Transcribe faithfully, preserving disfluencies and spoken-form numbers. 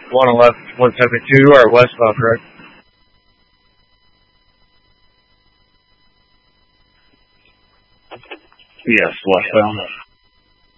one eleven, one seventy-two or westbound, correct? Yes, westbound.